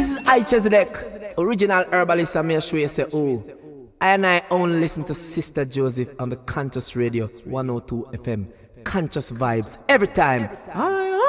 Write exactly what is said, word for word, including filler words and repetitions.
This is I Chezedek, original herbalist. I'm here show you say, oh, I and I only listen to Sister Joseph on the Conscious Radio one oh two F M. Conscious vibes every time. Aye,